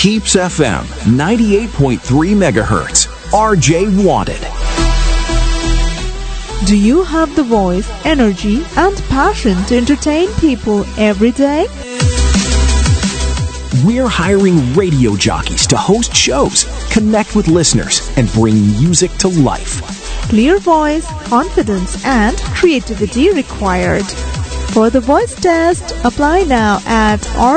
Keeps FM 98.3 megahertz. RJ Wanted. Do you have the voice, energy, and passion to entertain people every day? We're hiring radio jockeys to host shows, connect with listeners, and bring music to life. Clear voice, confidence, and creativity required. For the voice test, apply now at